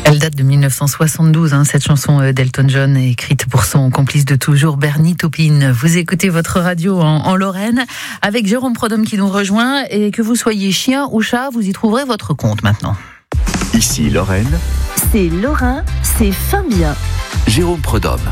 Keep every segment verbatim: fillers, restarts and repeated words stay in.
Elle date de mille neuf cent soixante-douze, hein, cette chanson d'Elton John, écrite pour son complice de toujours, Bernie Taupin. Vous écoutez votre radio en, en Lorraine, avec Jérôme Prodhomme qui nous rejoint. Et que vous soyez chien ou chat, vous y trouverez votre compte maintenant. Ici Lorraine. C'est Lorrain, c'est fin bien. Jérôme Prodhomme.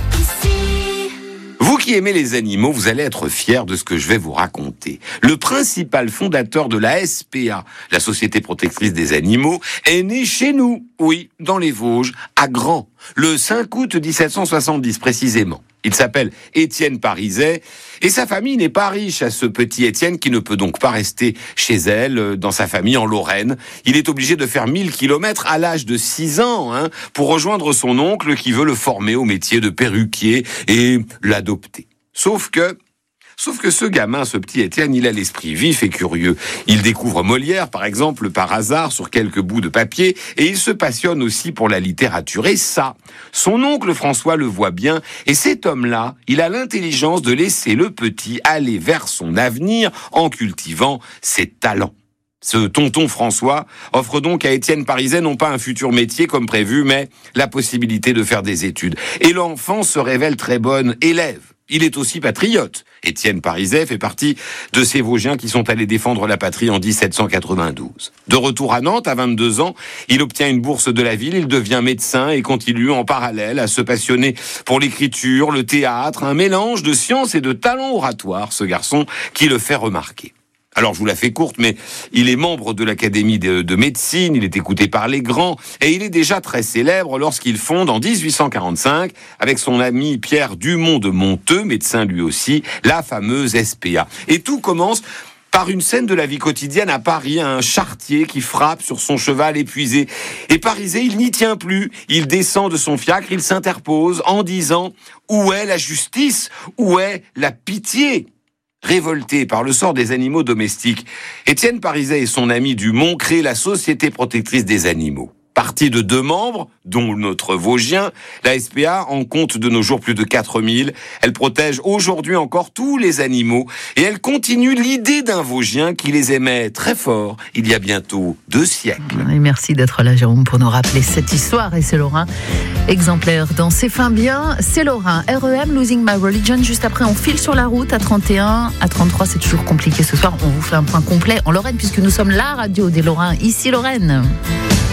Vous qui aimez les animaux, vous allez être fiers de ce que je vais vous raconter. Le principal fondateur de la S P A, la Société protectrice des animaux, est né chez nous, oui, dans les Vosges, à Grand, le cinq août dix-sept cent soixante-dix précisément. Il s'appelle Étienne Pariset, et sa famille n'est pas riche à ce petit Étienne qui ne peut donc pas rester chez elle, dans sa famille en Lorraine. Il est obligé de faire mille kilomètres à l'âge de six ans, hein, pour rejoindre son oncle qui veut le former au métier de perruquier et l'adopter. Sauf que... Sauf que ce gamin, ce petit Étienne, il a l'esprit vif et curieux. Il découvre Molière, par exemple, par hasard, sur quelques bouts de papier, et il se passionne aussi pour la littérature. Et ça, son oncle François le voit bien, et cet homme-là, il a l'intelligence de laisser le petit aller vers son avenir en cultivant ses talents. Ce tonton François offre donc à Étienne Pariset non pas un futur métier comme prévu, mais la possibilité de faire des études. Et l'enfant se révèle très bon élève. Il est aussi patriote. Étienne Pariset fait partie de ces Vosgiens qui sont allés défendre la patrie en dix-sept cent quatre-vingt-douze. De retour à Nantes, à vingt-deux ans, il obtient une bourse de la ville, il devient médecin et continue en parallèle à se passionner pour l'écriture, le théâtre, un mélange de science et de talent oratoire, ce garçon qui le fait remarquer. Alors, je vous la fais courte, mais il est membre de l'Académie de, de médecine, il est écouté par les grands, et il est déjà très célèbre lorsqu'il fonde en dix-huit cent quarante-cinq, avec son ami Pierre Dumont de Monteux, médecin lui aussi, la fameuse S P A. Et tout commence par une scène de la vie quotidienne à Paris, un charretier qui frappe sur son cheval épuisé. Et Pariset, il n'y tient plus. Il descend de son fiacre, il s'interpose en disant « Où est la justice ? Où est la pitié ?» Révolté par le sort des animaux domestiques, Étienne Pariset et son ami Dumont créent la Société protectrice des animaux. Partie de deux membres, dont notre Vosgien, la S P A en compte de nos jours plus de quatre mille. Elle protège aujourd'hui encore tous les animaux et elle continue l'idée d'un Vosgien qui les aimait très fort il y a bientôt deux siècles. Et merci d'être là, Jérôme, pour nous rappeler cette histoire. Et c'est Lorrain, exemplaire dans C'est fin bien. C'est Lorrain, R E M, Losing My Religion. Juste après, on file sur la route à trente et un, à trente-trois. C'est toujours compliqué ce soir. On vous fait un point complet en Lorraine puisque nous sommes la radio des Lorrains, ici Lorraine.